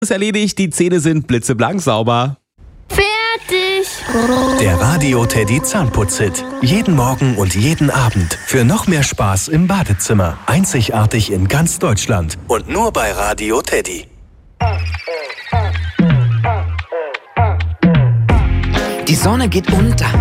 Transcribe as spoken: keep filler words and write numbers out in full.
Ist erledigt, die Zähne sind blitzeblank sauber. Fertig! Der Radio Teddy Zahnputz-Hit. Jeden Morgen und jeden Abend. Für noch mehr Spaß im Badezimmer. Einzigartig in ganz Deutschland. Und nur bei Radio Teddy. Die Sonne geht unter.